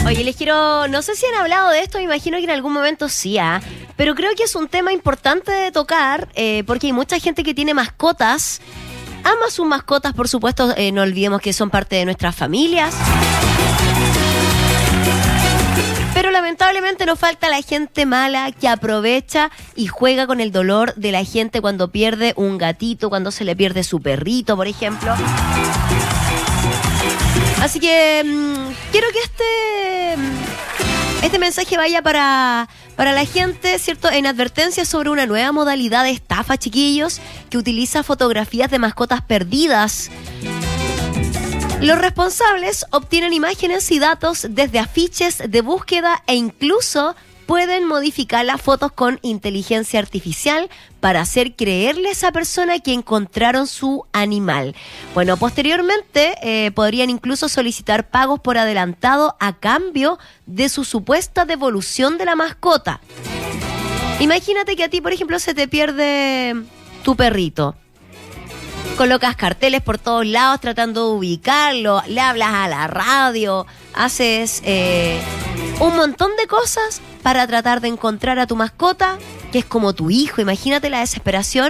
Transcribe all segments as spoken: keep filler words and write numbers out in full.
Oye, les quiero, no sé si han hablado de esto, me imagino que en algún momento sí, ¿eh? Pero creo que es un tema importante de tocar, eh, porque hay mucha gente que tiene mascotas, ama sus mascotas, por supuesto, eh, no olvidemos que son parte de nuestras familias. Pero lamentablemente nos falta la gente mala que aprovecha y juega con el dolor de la gente cuando pierde un gatito, cuando se le pierde su perrito, por ejemplo. Así que mmm, quiero que este, este mensaje vaya para, para la gente, ¿cierto? En advertencia sobre una nueva modalidad de estafa, chiquillos, que utiliza fotografías de mascotas perdidas. Los responsables obtienen imágenes y datos desde afiches de búsqueda e incluso pueden modificar las fotos con inteligencia artificial para hacer creerle a esa persona que encontraron su animal. Bueno, posteriormente eh, podrían incluso solicitar pagos por adelantado a cambio de su supuesta devolución de la mascota. Imagínate que a ti, por ejemplo, se te pierde tu perrito. Colocas carteles por todos lados tratando de ubicarlo, le hablas a la radio, haces eh, un montón de cosas para tratar de encontrar a tu mascota, que es como tu hijo, imagínate la desesperación.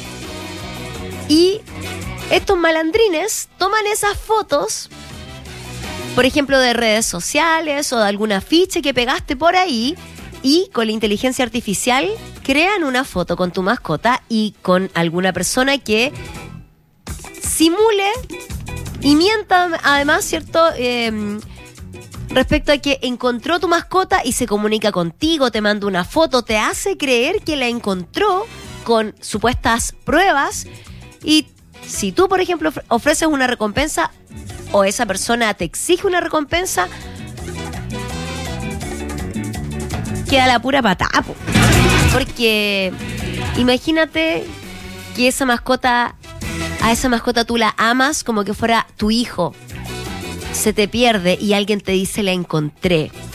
Y estos malandrines toman esas fotos, por ejemplo, de redes sociales o de algún afiche que pegaste por ahí, y con la inteligencia artificial crean una foto con tu mascota y con alguna persona que simule y mienta además, ¿cierto? Eh, respecto a que encontró tu mascota y se comunica contigo, te manda una foto, te hace creer que la encontró con supuestas pruebas, y si tú, por ejemplo, ofreces una recompensa o esa persona te exige una recompensa, queda la pura patada, po. Porque imagínate que esa mascota, a esa mascota tú la amas como que fuera tu hijo. Se te pierde y alguien te dice la encontré.